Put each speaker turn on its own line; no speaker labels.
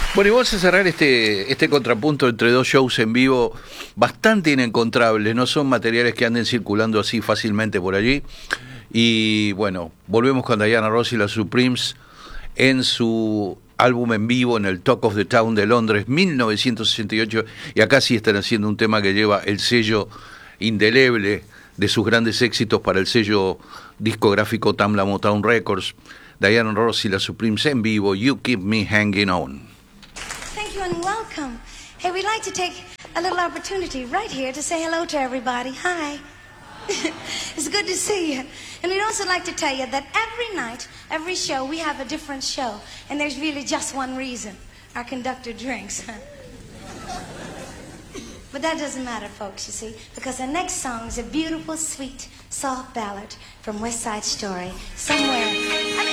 Bueno, y vamos a cerrar este contrapunto entre dos shows en vivo bastante inencontrables, no son materiales que anden circulando así fácilmente por allí. Y bueno, volvemos con Diana Ross y las Supremes en su álbum en vivo en el Talk of the Town de Londres, 1968, y acá sí están haciendo un tema que lleva el sello indeleble de sus grandes éxitos para el sello discográfico Tamla Motown Records. Diana Ross y las Supremes en vivo, You Keep Me Hanging On.
Thank you and welcome. Hey, we'd like to take a little opportunity right here to say hello to everybody. Hi. It's good to see you. And we'd also like to tell you that every night, every show, we have a different show. And there's really just one reason. Our conductor drinks. But that doesn't matter, folks, you see, because the next song is a beautiful, sweet, soft ballad from West Side Story. Somewhere.